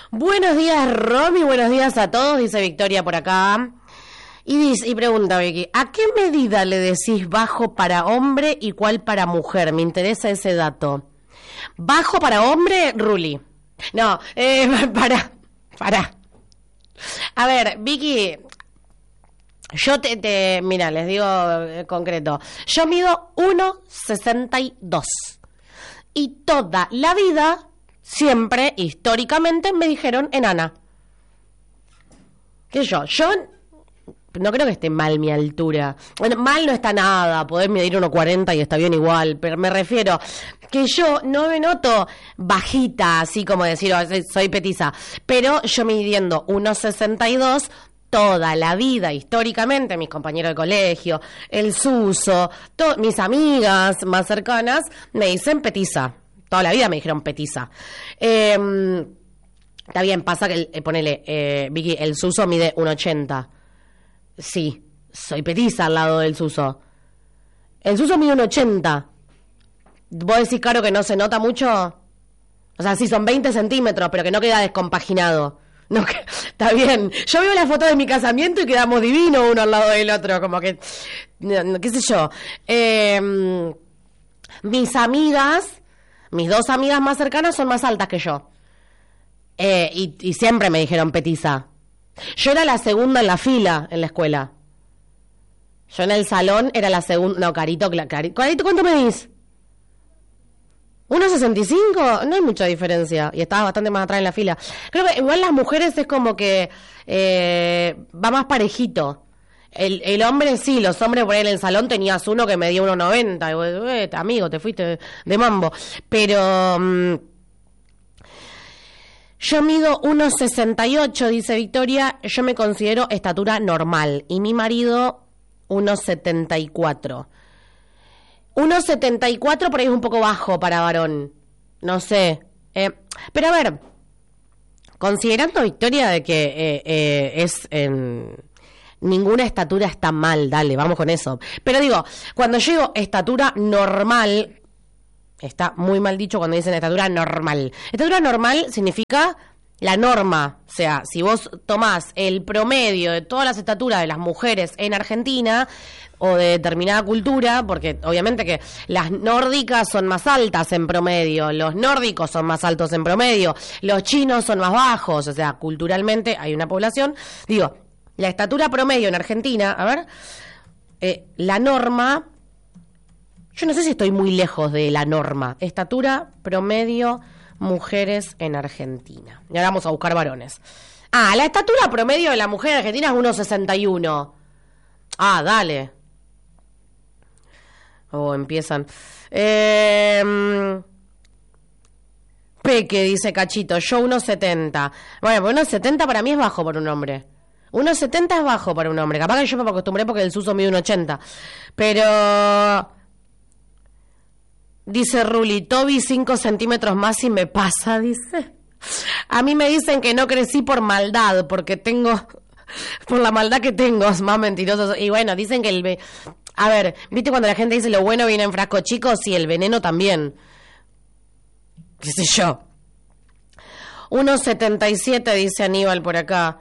Buenos días, Romy, buenos días a todos, dice Victoria por acá. Y pregunta, Vicky, ¿a qué medida le decís bajo para hombre y cuál para mujer? Me interesa ese dato. Bajo para hombre, Ruli. No, para. A ver, Vicky, yo mira, les digo concreto. Yo mido 1,62. Y toda la vida, siempre, históricamente, me dijeron enana. ¿Qué yo no creo que esté mal mi altura. Bueno, mal no está nada, podés medir 1,40 y está bien igual, pero me refiero que yo no me noto bajita, así como decir, soy petiza, pero yo midiendo 1,62 toda la vida, históricamente, mis compañeros de colegio, el Suso, mis amigas más cercanas, me dicen petiza. Toda la vida me dijeron petiza. Está bien, pasa que, ponele, Vicky, el Suso mide 1,80. Sí, soy petiza al lado del Suso. El Suso mide 1,80. ¿Vos decís, Caro, que no se nota mucho? O sea, sí, son 20 centímetros, pero que no queda descompaginado. No, está bien. Yo veo la foto de mi casamiento y quedamos divinos uno al lado del otro, como que, qué sé yo. Mis amigas, mis dos amigas más cercanas son más altas que yo. Y siempre me dijeron petiza. Yo era la segunda en la fila en la escuela. Yo en el salón era la segunda. No, Carito, ¿cuánto medís? 1,65, no hay mucha diferencia. Y estaba bastante más atrás en la fila. Creo que igual las mujeres es como que va más parejito. El hombre sí, los hombres por ahí en el salón tenías uno que medía 1,90. Y vos, amigo, te fuiste de mambo. Pero yo mido 1,68, dice Victoria. Yo me considero estatura normal. Y mi marido 1,74. 1,74 por ahí es un poco bajo para varón. No sé. Pero a ver, considerando, Victoria, de que ninguna estatura está mal, dale, vamos con eso. Pero digo, cuando yo digo estatura normal, está muy mal dicho cuando dicen estatura normal. Estatura normal significa la norma. O sea, si vos tomás el promedio de todas las estaturas de las mujeres en Argentina o de determinada cultura, porque obviamente que las nórdicas son más altas en promedio, los nórdicos son más altos en promedio, los chinos son más bajos, o sea, culturalmente hay una población. Digo, la estatura promedio en Argentina, a ver, la norma, yo no sé si estoy muy lejos de la norma, estatura promedio mujeres en Argentina. Y ahora vamos a buscar varones. La estatura promedio de la mujer en Argentina es 1,61. Dale. Empiezan. Peque, dice Cachito, yo 1,70. Bueno, pues 1,70 para mí es bajo para un hombre. 1,70 es bajo para un hombre. Capaz que yo me acostumbré porque el Suso mide 1,80. Pero dice Ruli, Toby 5 centímetros más y me pasa, dice. A mí me dicen que no crecí por maldad, porque por la maldad que tengo, es más mentiroso. Y bueno, dicen que a ver, ¿viste cuando la gente dice lo bueno viene en frasco chico? Sí, el veneno también. ¿Qué sé yo? 1,77 dice Aníbal por acá.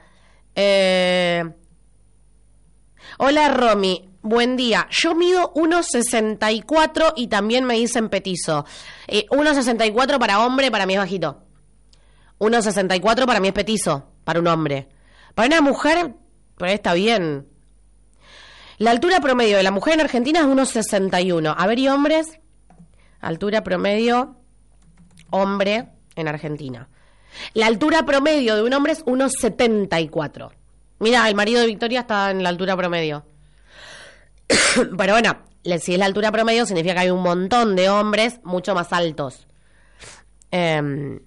Hola, Romy. Buen día. Yo mido 1,64 y también me dicen petizo. 1,64 para hombre, para mí es bajito. 1,64 para mí es petizo, para un hombre. Para una mujer, pues está bien. La altura promedio de la mujer en Argentina es 1,61. A ver, ¿y hombres? Altura promedio, hombre en Argentina. La altura promedio de un hombre es 1,74. Mira, el marido de Victoria está en la altura promedio. Pero bueno, si es la altura promedio, significa que hay un montón de hombres mucho más altos. ¿De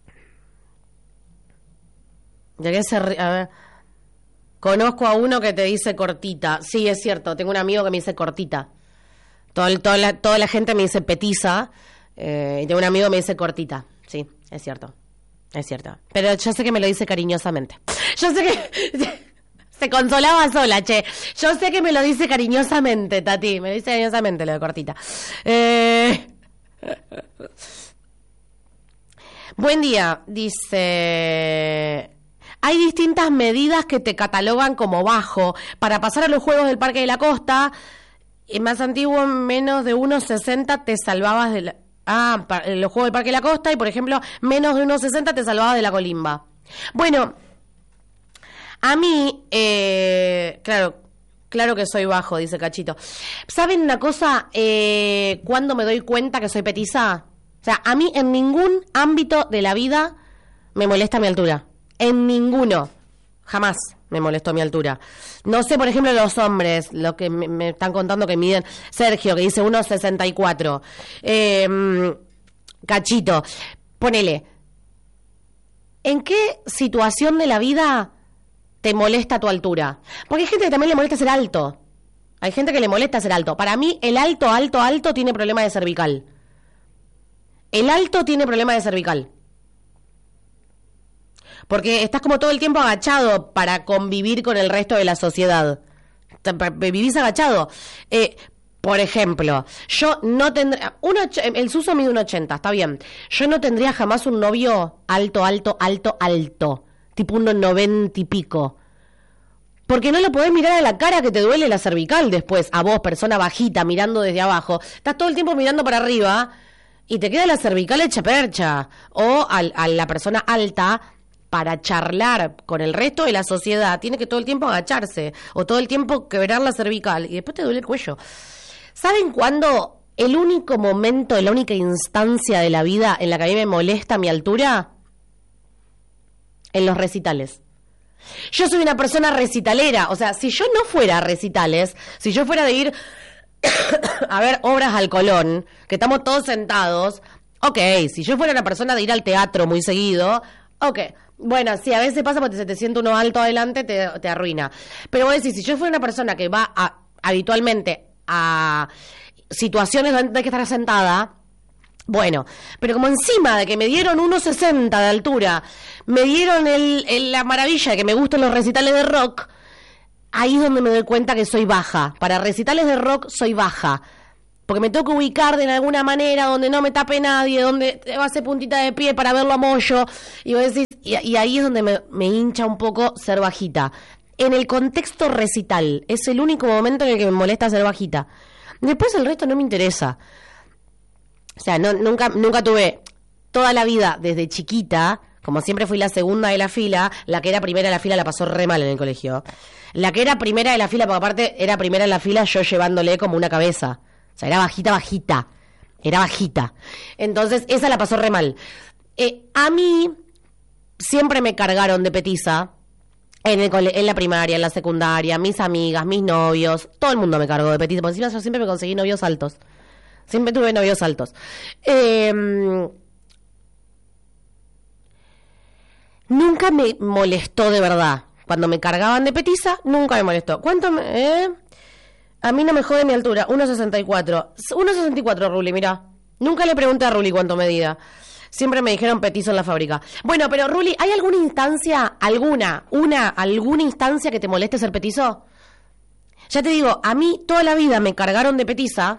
qué se ríe? A ver. Conozco a uno que te dice cortita. Sí, es cierto, tengo un amigo que me dice cortita. Toda la gente me dice petiza. Y tengo un amigo que me dice cortita. Sí, es cierto. Es cierto. Pero yo sé que me lo dice cariñosamente. Yo sé que se consolaba sola, che. Yo sé que me lo dice cariñosamente, Tati. Me lo dice cariñosamente lo de cortita. Buen día, dice... Hay distintas medidas que te catalogan como bajo. Para pasar a los Juegos del Parque de la Costa, más antiguo, en menos de 1,60 te salvabas de la... los Juegos del Parque de la Costa, y por ejemplo, menos de 1,60 te salvabas de la colimba. Bueno, a mí, claro que soy bajo, dice Cachito. ¿Saben una cosa? ¿Cuándo me doy cuenta que soy petiza? O sea, a mí en ningún ámbito de la vida me molesta mi altura. En ninguno. Jamás me molestó mi altura. No sé, por ejemplo, los hombres, lo que me están contando que miden. Sergio, que dice 1,64. Cachito, ponele. ¿En qué situación de la vida te molesta tu altura? Porque hay gente que también le molesta ser alto. Hay gente que le molesta ser alto. Para mí, el alto tiene problema de cervical. El alto tiene problema de cervical. Porque estás como todo el tiempo agachado para convivir con el resto de la sociedad. Vivís agachado. Por ejemplo, yo no tendría... el Suso mide 1,80, está bien. Yo no tendría jamás un novio alto. Tipo 1,90 y pico. Porque no lo podés mirar a la cara, que te duele la cervical después. A vos, persona bajita, mirando desde abajo. Estás todo el tiempo mirando para arriba y te queda la cervical hecha percha. O a la persona alta... para charlar con el resto de la sociedad, tiene que todo el tiempo agacharse, o todo el tiempo quebrar la cervical, y después te duele el cuello. ¿Saben cuándo el único momento, la única instancia de la vida en la que a mí me molesta mi altura? En los recitales. Yo soy una persona recitalera, o sea, si yo no fuera a recitales, si yo fuera de ir a ver obras al Colón, que estamos todos sentados, ok, si yo fuera una persona de ir al teatro muy seguido, ok. Bueno, sí, a veces pasa porque se te siente uno alto adelante, te arruina. Pero voy a decir, si yo fuera una persona que va habitualmente a situaciones donde hay que estar sentada, bueno, pero como encima de que me dieron 1,60 de altura, me dieron la maravilla de que me gustan los recitales de rock, ahí es donde me doy cuenta que soy baja. Para recitales de rock soy baja. Porque me tengo que ubicar de alguna manera donde no me tape nadie, donde va a hacer puntita de pie para verlo a Moyo. Y vos decís, y ahí es donde me hincha un poco ser bajita. En el contexto recital, es el único momento en el que me molesta ser bajita. Después el resto no me interesa. O sea, nunca tuve toda la vida, desde chiquita, como siempre fui la segunda de la fila, la que era primera de la fila la pasó re mal en el colegio. La que era primera de la fila, porque aparte era primera en la fila yo llevándole como una cabeza. O sea, era bajita. Era bajita. Entonces, esa la pasó re mal. A mí siempre me cargaron de petiza en la primaria, en la secundaria, mis amigas, mis novios, todo el mundo me cargó de petiza, porque encima yo siempre me conseguí novios altos. Siempre tuve novios altos. Nunca me molestó de verdad. Cuando me cargaban de petiza, nunca me molestó. A mí no me jode mi altura, 1,64. 1,64, Ruli, mirá. Nunca le pregunté a Ruli cuánto medía. Siempre me dijeron petizo en la fábrica. Bueno, pero Ruli, ¿hay alguna instancia, alguna instancia que te moleste ser petizo? Ya te digo, a mí toda la vida me cargaron de petiza.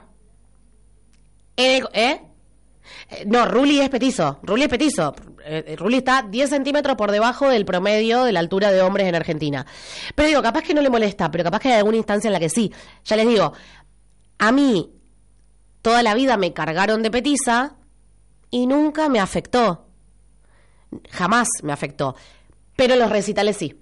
No, Ruli es petizo. Ruli está 10 centímetros por debajo del promedio de la altura de hombres en Argentina. Pero digo, capaz que no le molesta, pero capaz que hay alguna instancia en la que sí. Ya les digo, a mí toda la vida me cargaron de petiza y nunca me afectó. Jamás me afectó. Pero los recitales sí.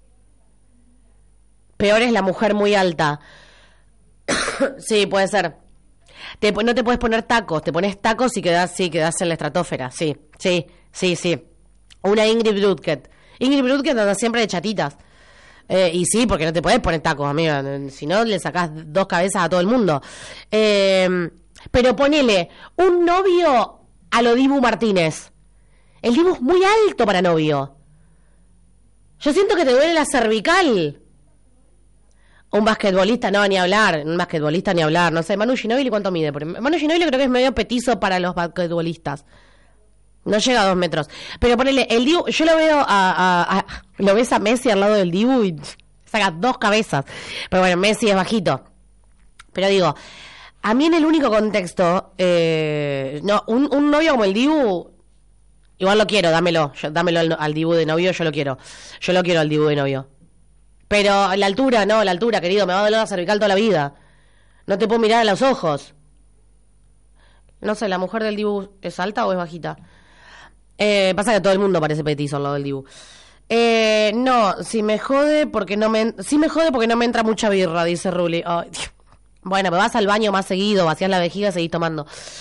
Peor es la mujer muy alta. Sí, puede ser. No te puedes poner tacos, te pones tacos y quedás en la estratosfera, sí. Una Ingrid Brodtke anda siempre de chatitas. Y sí, porque no te podés poner tacos, amiga, si no le sacás 2 cabezas a todo el mundo. Pero ponele un novio a lo Dibu Martínez. El Dibu es muy alto para novio. Yo siento que te duele la cervical. Un basquetbolista, no, ni hablar. No sé, Manu Ginóbili, ¿cuánto mide? Porque Manu Ginóbili creo que es medio petizo para los basquetbolistas. No llega a 2 metros. Pero ponele, el Dibu, yo lo veo lo ves a Messi al lado del Dibu y saca 2 cabezas. Pero bueno, Messi es bajito. Pero digo, a mí en el único contexto, no, un novio como el Dibu, Igual lo quiero, dámelo al Dibu de novio, yo lo quiero al Dibu de novio. Pero la altura, querido, me va a doler la cervical toda la vida. No te puedo mirar a los ojos. No sé, ¿la mujer del Dibu es alta o es bajita? Pasa que todo el mundo parece petizo al lado del Dibu. No, si me jode porque no me... Sí me jode porque no me entra mucha birra, dice Ruli. Ay, Dios. Bueno, me vas al baño más seguido, vacías la vejiga y seguís tomando.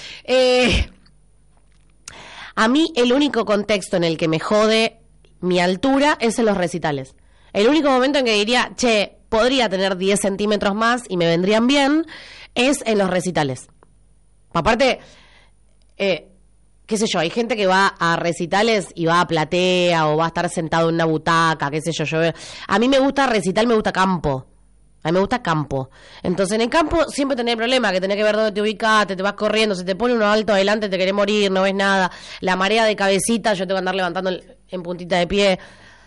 A mí el único contexto en el que me jode mi altura es en los recitales. El único momento en que diría, che, podría tener 10 centímetros más y me vendrían bien, es en los recitales. Aparte, qué sé yo, hay gente que va a recitales y va a platea o va a estar sentado en una butaca, qué sé yo. A mí me gusta recital, me gusta campo. A mí me gusta campo. Entonces, en el campo siempre tenés problema, que tenés que ver dónde te ubicás, te vas corriendo, se te pone uno alto adelante, te querés morir, no ves nada. La marea de cabecita, yo tengo que andar levantando en puntita de pie.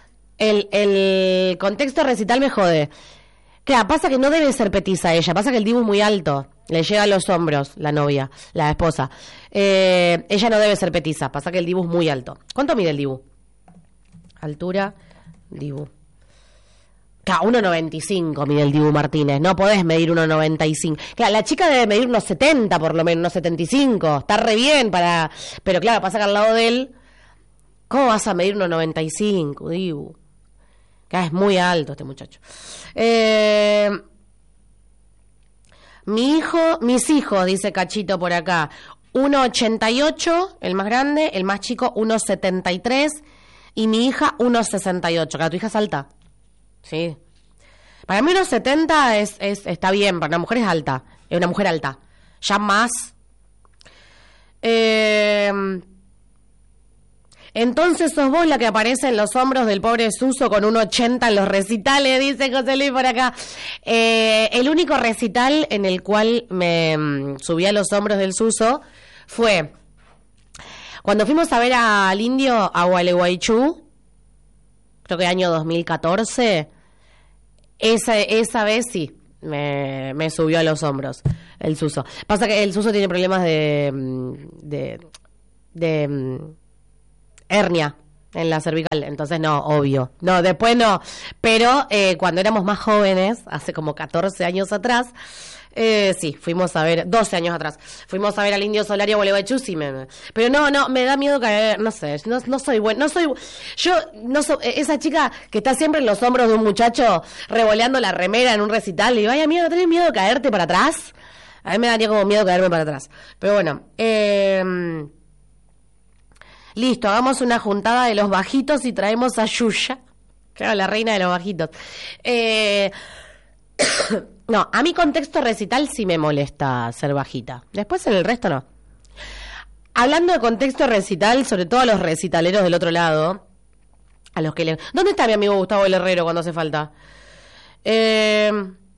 El contexto recital me jode. Claro, pasa que no debe ser petiza ella, pasa que el Dibu es muy alto, le llega a los hombros, la novia, la esposa. Ella no debe ser petiza, pasa que el Dibu es muy alto. ¿Cuánto mide el Dibu? Altura, Dibu. Claro, 1,95 mide el Dibu Martínez, no podés medir 1,95. Claro, la chica debe medir unos 70 por lo menos, unos 75, está re bien para... Pero claro, pasa que al lado de él, ¿cómo vas a medir 1,95, Dibu? Claro, es muy alto este muchacho. Mis hijos, dice Cachito por acá, 1,88, el más grande, el más chico 1,73 y mi hija 1,68. Claro, tu hija es alta. Sí. Para mí 1,70 está bien, para una mujer es alta. Es una mujer alta. Ya más. Entonces sos vos la que aparece en los hombros del pobre Suso con 1,80 en los recitales, dice José Luis por acá. El único recital en el cual me subí a los hombros del Suso fue cuando fuimos a ver al Indio a Gualeguaychú, creo que año 2014. Esa vez sí, me subió a los hombros el Suso. Pasa que el Suso tiene problemas de hernia en la cervical, entonces no, obvio. No, después no. Pero cuando éramos más jóvenes, hace como 14 años atrás, sí, fuimos a ver, 12 años atrás, fuimos a ver al Indio Solari a Gualeguaychú, sí, pero no, me da miedo caer, no sé, no soy bueno, yo no soy, esa chica que está siempre en los hombros de un muchacho revoleando la remera en un recital, y digo, ay, amigo, ¿no tenés miedo de caerte para atrás? A mí me daría como miedo caerme para atrás, pero bueno, listo, hagamos una juntada de los bajitos y traemos a Yuya, claro, la reina de los bajitos. No, a mi contexto recital sí me molesta ser bajita. Después en el resto no. Hablando de contexto recital, sobre todo a los recitaleros del otro lado, a los que le... ¿Dónde está mi amigo Gustavo el Herrero cuando hace falta? Qué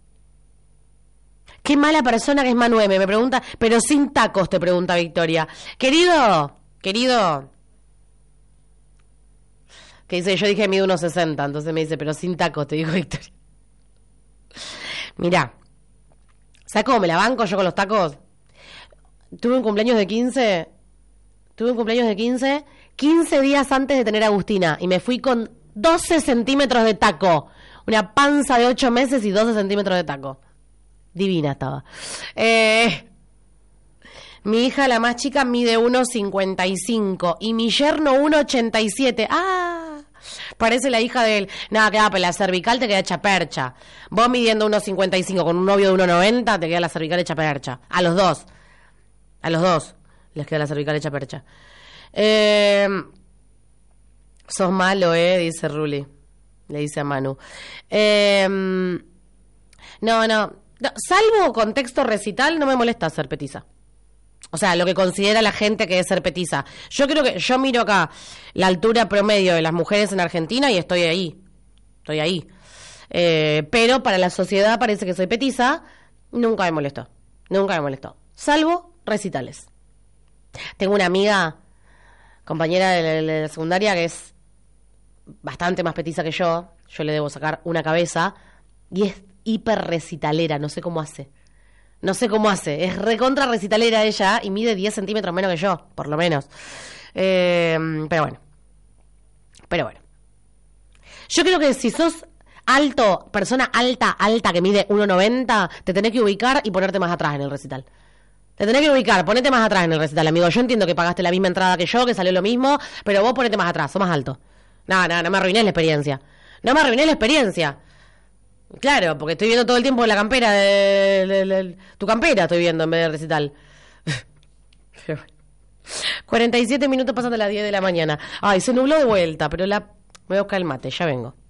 mala persona que es Manu M, me pregunta, pero sin tacos, te pregunta Victoria. Querido, que dice, yo dije mido 1,60, entonces me dice, pero sin tacos, te dijo Victoria. Mirá, ¿sabes cómo me la banco yo con los tacos? Tuve un cumpleaños de 15, 15 días antes de tener a Agustina, y me fui con 12 centímetros de taco, una panza de 8 meses y 12 centímetros de taco. Divina estaba. Mi hija, la más chica, mide 1,55 y mi yerno 1,87. ¡Ah! Parece la hija de él. Nada, queda, la cervical te queda hecha percha. Vos midiendo 1,55 con un novio de 1,90 te queda la cervical hecha percha. A los dos les queda la cervical hecha percha. Sos malo, dice Ruli. Le dice a Manu. No. Salvo contexto recital, no me molesta ser petiza. O sea, lo que considera la gente que es ser petiza. Yo creo que, yo miro acá la altura promedio de las mujeres en Argentina y estoy ahí. Pero para la sociedad parece que soy petiza. Nunca me molestó. Salvo recitales. Tengo una amiga, compañera de la secundaria, que es bastante más petiza que yo. Yo le debo sacar una cabeza. Y es hiper recitalera, no sé cómo hace, es recontra recitalera ella y mide 10 centímetros menos que yo, por lo menos. Pero bueno. Yo creo que si sos alto, persona alta, que mide 1,90, te tenés que ubicar y ponerte más atrás en el recital. Te tenés que ubicar, ponete más atrás en el recital, amigo. Yo entiendo que pagaste la misma entrada que yo, que salió lo mismo, pero vos ponete más atrás, sos más alto. No me arruinés la experiencia. No me arruinés la experiencia. Claro, porque estoy viendo todo el tiempo la campera tu campera estoy viendo en vez del recital. 47 minutos pasando las 10 de la mañana. Ay, se nubló de vuelta, pero me voy a buscar el mate, ya vengo.